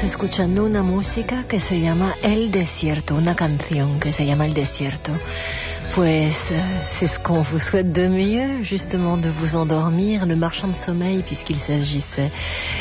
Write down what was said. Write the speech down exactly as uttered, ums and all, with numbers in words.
escuchando una música que se llama El Desierto, una canción que se llama El Desierto. Pues c'est ce qu'on vous souhaite de mieux, justement, de vous endormir, de marchand de sommeil, puisqu'il s'agissait